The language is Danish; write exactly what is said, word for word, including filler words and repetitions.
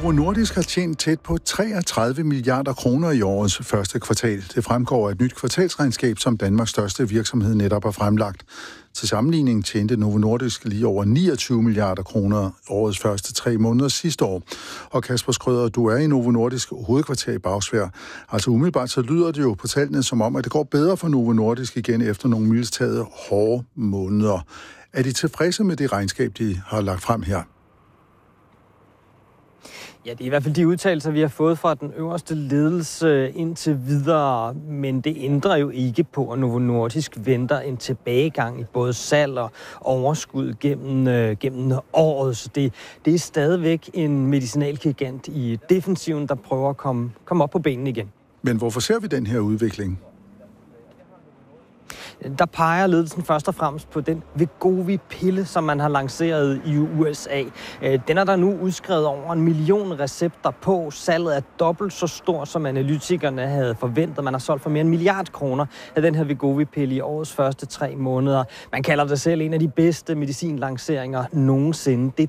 Novo Nordisk har tjent tæt på treogtredive milliarder kroner i årets første kvartal. Det fremgår af et nyt kvartalsregnskab, som Danmarks største virksomhed netop har fremlagt. Til sammenligning tjente Novo Nordisk lige over niogtyve milliarder kroner årets første tre måneder sidste år. Og Kasper Schrøder, du er i Novo Nordisk hovedkvarter i Bagsværd. Altså umiddelbart så lyder det jo på tallene som om, at det går bedre for Novo Nordisk igen efter nogle mildest taget hårde måneder. Er de tilfredse med det regnskab, de har lagt frem her? Ja, det er i hvert fald de udtalelser, vi har fået fra den øverste ledelse indtil videre, men det ændrer jo ikke på, at Novo Nordisk venter en tilbagegang i både salg og overskud gennem, øh, gennem året. Så det, det er stadigvæk en medicinalgigant i defensiven, der prøver at komme, komme op på benene igen. Men hvorfor ser vi den her udvikling? Der peger ledelsen først og fremmest på den Wegovy-pille, som man har lanceret i U S A. Den er der nu udskrevet over en million recepter på. Salget er dobbelt så stor, som analytikerne havde forventet. Man har solgt for mere end en milliard kroner af den her Wegovy-pille i årets første tre måneder. Man kalder det selv en af de bedste medicinlanceringer nogensinde. Det